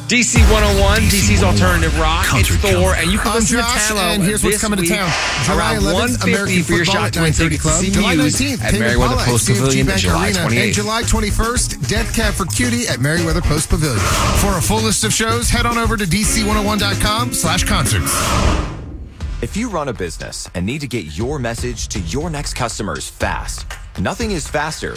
DC 101, DC's Alternative Rock. Country It's Thor, Cover. and you can I'm listen to Josh, Tallow and here's what's this coming to week town. July around 11th, 150 American for your football shot at to win 9:30 tickets to Club. see July Muse 19th, at Tame Merriweather Impala Post at CMG Pavilion. Bank July Arena. 28th. And July 21st, Death Cab for Cutie at Merriweather Post Pavilion. For a full list of shows, head on over to dc101.com/concerts. If you run a business and need to get your message to your next customers fast, nothing is faster